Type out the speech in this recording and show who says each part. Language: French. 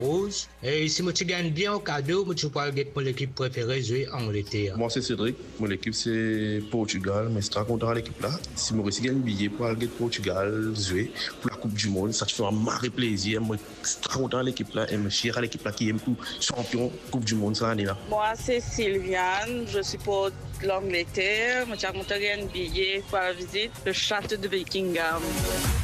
Speaker 1: Rose. Et si je gagne bien au cadeau, je pourrais gagner pour l'équipe préférée jouer Angleterre.
Speaker 2: Moi, c'est Cédric. Mon équipe, c'est Portugal. Mais je suis très content de l'équipe là. Si je gagne un billet pour aller Portugal jouer pour la Coupe du Monde, ça te fait un marre plaisir. Moi, je suis très content de l'équipe là. Et je suis à l'équipe là qui aime tout champion Coupe du Monde cette année là.
Speaker 3: Moi, c'est Sylviane. Je supporte l'Angleterre. Je suis content de gagner un billet pour la visite le château de Buckingham.